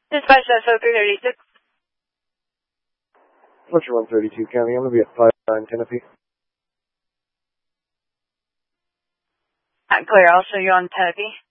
Dispatch SO 336. Fletcher 132 County, I'm going to be at 59 Tennessee. Clear, I'll show you on Tennessee.